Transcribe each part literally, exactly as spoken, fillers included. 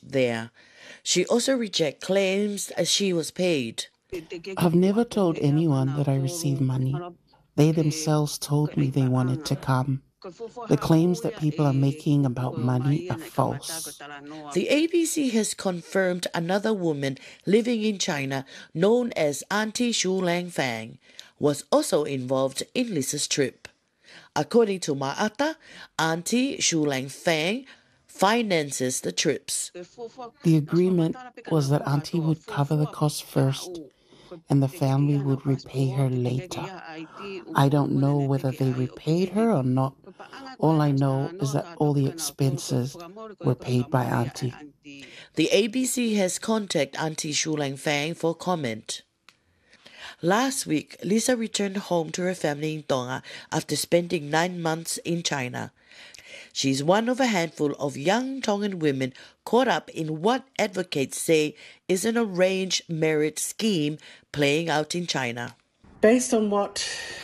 there. She also rejects claims that she was paid. I've never told anyone that I received money. They themselves told me they wanted to come. The claims that people are making about money are false. The A B C has confirmed another woman living in China, known as Auntie Shu Lang Fang, was also involved in Lisa's trip. According to Ma'ata, Auntie Shu Lang Fang finances the trips. The agreement was that Auntie would cover the cost first, and the family would repay her later. I don't know whether they repaid her or not. All I know is that all the expenses were paid by Auntie. The A B C has contacted Auntie Shu Lang Fang for comment. Last week, Lisa returned home to her family in Tonga after spending nine months in China. She's one of a handful of young Tongan women caught up in what advocates say is an arranged marriage scheme playing out in China. Based on what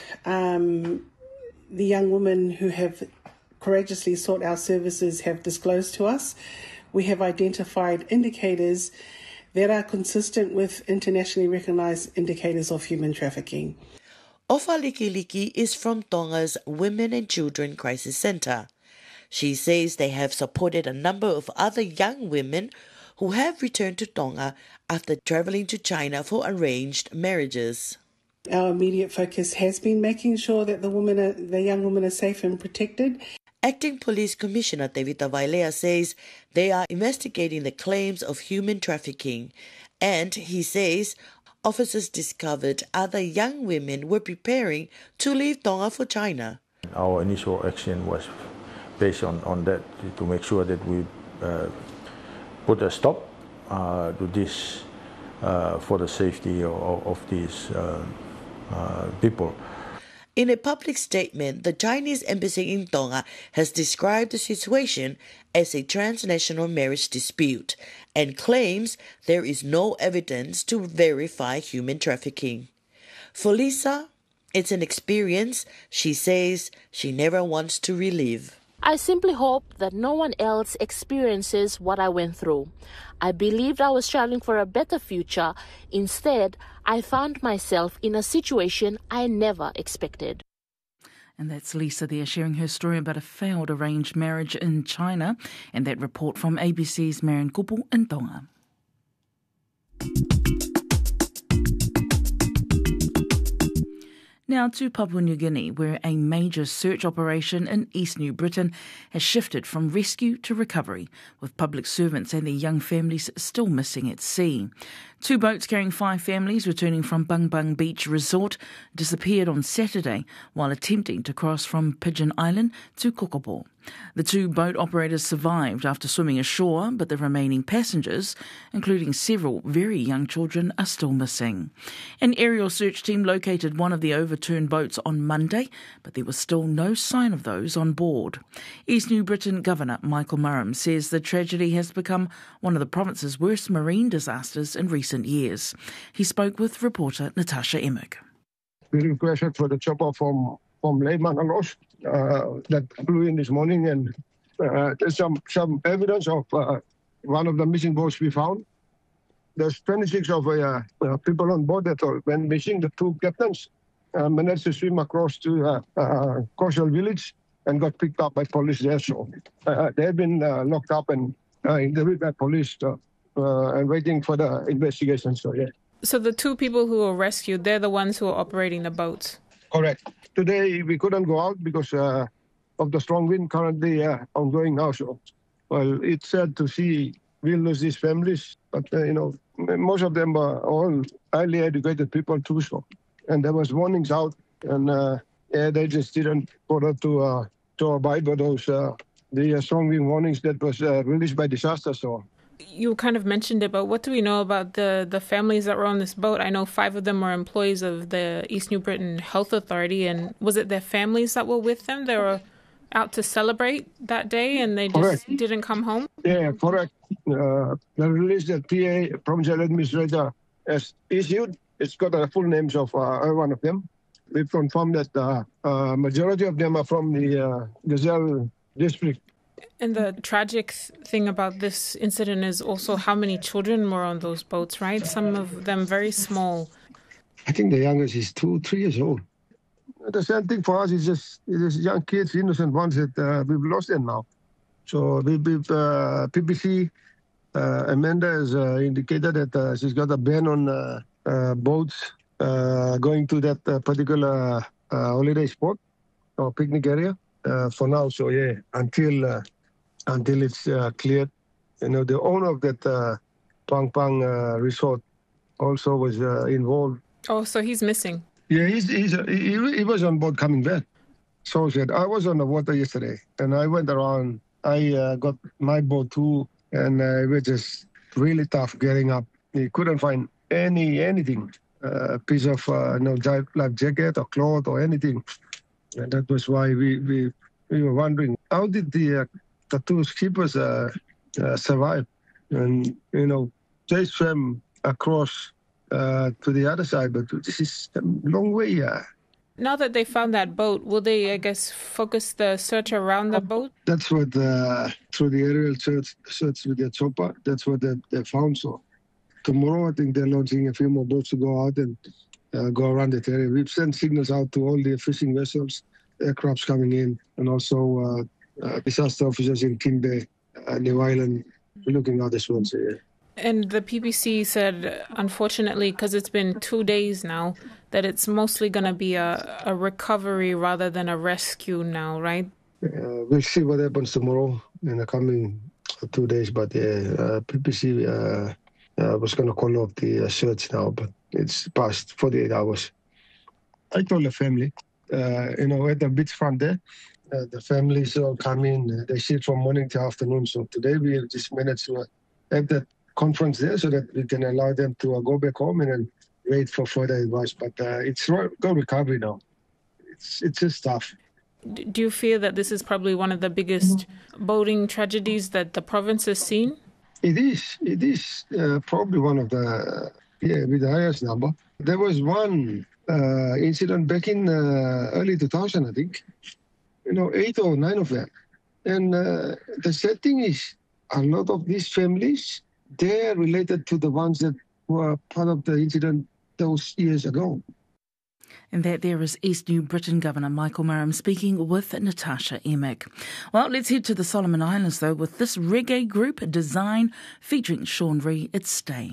um, the young women who have courageously sought our services have disclosed to us, we have identified indicators that are consistent with internationally recognised indicators of human trafficking. Ofa Likiliki is from Tonga's Women and Children Crisis Centre. She says they have supported a number of other young women who have returned to Tonga after travelling to China for arranged marriages. Our immediate focus has been making sure that the women, are, the young women are safe and protected. Acting Police Commissioner Tevita Vailea says they are investigating the claims of human trafficking, and he says officers discovered other young women were preparing to leave Tonga for China. Our initial action was based on, on that to make sure that we uh, put a stop uh, to this uh, for the safety of, of these uh, uh, people. In a public statement, the Chinese embassy in Tonga has described the situation as a transnational marriage dispute and claims there is no evidence to verify human trafficking. For Lisa, it's an experience she says she never wants to relive. I simply hope that no one else experiences what I went through. I believed I was traveling for a better future. Instead, I found myself in a situation I never expected. And that's Lisa there sharing her story about a failed arranged marriage in China. And that report from A B C's Marian Kupu in Tonga. Now to Papua New Guinea, where a major search operation in East New Britain has shifted from rescue to recovery, with public servants and their young families still missing at sea. Two boats carrying five families returning from Bung Bung Beach Resort disappeared on Saturday while attempting to cross from Pigeon Island to Kokopo. The two boat operators survived after swimming ashore, but the remaining passengers, including several very young children, are still missing. An aerial search team located one of the overturned boats on Monday, but there was still no sign of those on board. East New Britain Governor Michael Murham says the tragedy has become one of the province's worst marine disasters in recent years. He spoke with reporter Natasha Emmig. We requested for the chopper from, from Lehman Ross. Uh, that flew in this morning, and uh, there's some, some evidence of uh, one of the missing boats we found. There's twenty-six of uh, uh, people on board that went missing. The two captains uh, managed to swim across to uh, uh, coastal village and got picked up by police there. So uh, they've been uh, locked up and uh, interviewed by police uh, uh, and waiting for the investigation. So yeah. So the two people who were rescued, they're the ones who are operating the boats? Correct. Today we couldn't go out because uh, of the strong wind currently uh, ongoing now. So, well, it's sad to see we lose these families, but uh, you know, most of them are all highly educated people too. So, and there was warnings out, and uh, yeah, they just didn't bother to uh, to abide by those uh, the uh, strong wind warnings that was uh, released by disaster. So. You kind of mentioned it, but what do we know about the, the families that were on this boat? I know five of them were employees of the East New Britain Health Authority, and was it their families that were with them? They were out to celebrate that day, and they just correct. Didn't come home? Yeah, correct. Uh, the release that P A, Provincial Administrator, has issued, it's got the full names of uh, every one of them. We've confirmed that the uh, uh, majority of them are from the uh, Gazelle district. And the tragic thing about this incident is also how many children were on those boats, right? Some of them very small. I think the youngest is two, three years old. The same thing for us is just it is young kids, innocent ones that uh, we've lost them now. So we, we've uh, P P C, uh, Amanda has uh, indicated that uh, she's got a ban on uh, uh, boats uh, going to that uh, particular uh, holiday spot or picnic area uh, for now. So yeah, until uh, until it's uh, cleared, you know, the owner of that uh, Pang Pang uh, resort also was uh, involved. Oh, so he's missing. Yeah, he's, he's, he, he was on board coming back. So said, I was on the water yesterday, and I went around. I uh, got my boat too, and uh, it was just really tough getting up. He couldn't find any anything, a uh, piece of uh, no life jacket or cloth or anything. And that was why we, we, we were wondering, how did the, uh, the two skippers uh, uh, survive? And, you know, they swam across Uh, to the other side, but this is a long way. Uh. Now that they found that boat, will they, I guess, focus the search around the boat? That's what, uh, through the aerial search, search with the chopper, that's what they, they found. So tomorrow, I think they're launching a few more boats to go out and uh, go around that area. We've sent signals out to all the fishing vessels, aircrafts coming in, and also uh, uh, disaster officers in King Bay, uh, New Island, looking out as well. So, yeah. And the P P C said, unfortunately, because it's been two days now, that it's mostly going to be a, a recovery rather than a rescue now, right? Uh, we'll see what happens tomorrow in the coming two days. But yeah, uh, P P C uh, uh, was going to call off the uh, search now, but it's past forty-eight hours. I told the family, uh, you know, at the beachfront there, uh, the families all come in. Uh, they sit from morning to afternoon. So today we have just managed to uh, have that conference there so that we can allow them to uh, go back home and then wait for further advice. But uh, it's go recovery now. It's it's just tough. Do you feel that this is probably one of the biggest boating tragedies that the province has seen? It is. It is uh, probably one of the, yeah, with the highest number. There was one uh, incident back in uh, early two thousand, I think. You know, eight or nine of them. And uh, the sad thing is, a lot of these families, they're related to the ones that were part of the incident those years ago. And that there is East New Britain Governor Michael Murham speaking with Natasha Emick. Well, let's head to the Solomon Islands, though, with this reggae group, Design, featuring Sean Ree, It's Stay.